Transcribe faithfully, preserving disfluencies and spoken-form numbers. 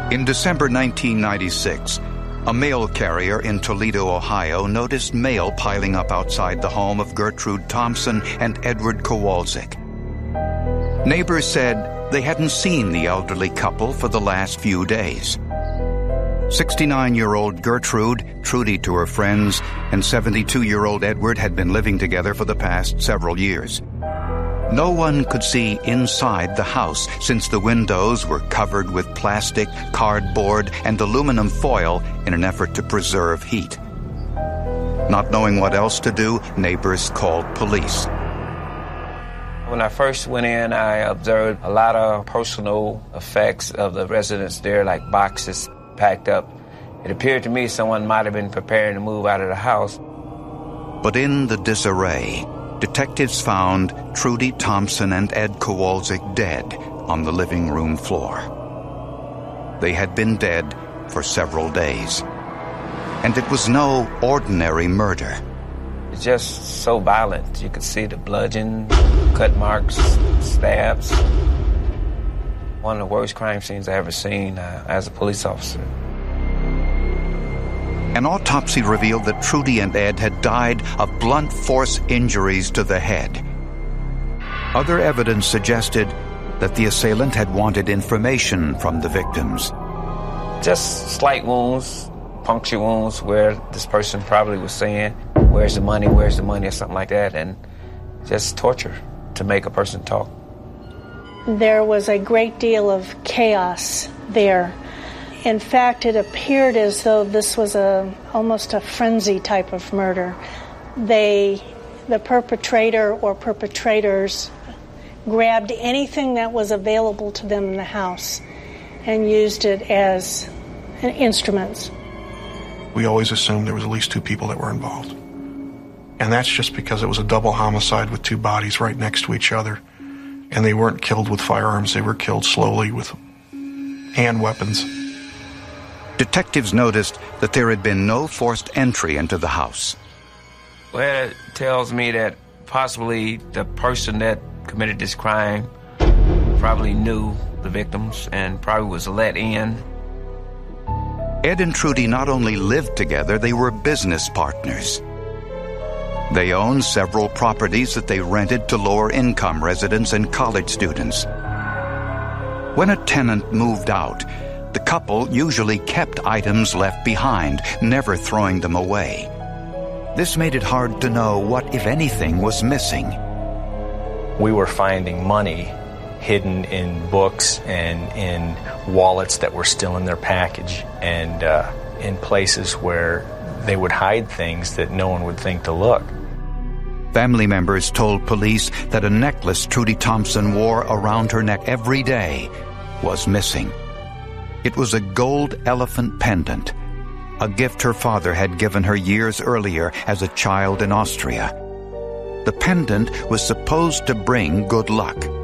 In December nineteen ninety-six, a mail carrier in Toledo, Ohio, noticed mail piling up outside the home of Gertrude Thompson and Edward Kowalczyk. Neighbors said they hadn't seen the elderly couple for the last few days. sixty-nine-year-old Gertrude, Trudy to her friends, and seventy-two-year-old Edward had been living together for the past several years. No one could see inside the house since the windows were covered with plastic, cardboard, and aluminum foil in an effort to preserve heat. Not knowing what else to do, neighbors called police. When I first went in, I observed a lot of personal effects of the residents there, like boxes packed up. It appeared to me someone might have been preparing to move out of the house. But in the disarray, detectives found Trudy Thompson and Ed Kowalczyk dead on the living room floor. They had been dead for several days. And it was no ordinary murder. It's just so violent. You could see the bludgeon, cut marks, stabs. One of the worst crime scenes I've ever seen uh, as a police officer. An autopsy revealed that Trudy and Ed had died of blunt force injuries to the head. Other evidence suggested that the assailant had wanted information from the victims. Just slight wounds, puncture wounds, where this person probably was saying, "Where's the money, where's the money," or something like that, and just torture to make a person talk. There was a great deal of chaos there. In fact, it appeared as though this was a almost a frenzy type of murder. They, the perpetrator or perpetrators, grabbed anything that was available to them in the house and used it as instruments. We always assumed there was at least two people that were involved. And that's just because it was a double homicide with two bodies right next to each other. And they weren't killed with firearms, they were killed slowly with hand weapons. Detectives noticed that there had been no forced entry into the house. Well, it tells me that possibly the person that committed this crime probably knew the victims and probably was let in. Ed and Trudy not only lived together, they were business partners. They owned several properties that they rented to lower-income residents and college students. When a tenant moved out, the couple usually kept items left behind, never throwing them away. This made it hard to know what, if anything, was missing. We were finding money hidden in books and in wallets that were still in their package, and uh, in places where they would hide things that no one would think to look. Family members told police that a necklace Trudy Thompson wore around her neck every day was missing. It was a gold elephant pendant, a gift her father had given her years earlier as a child in Austria. The pendant was supposed to bring good luck.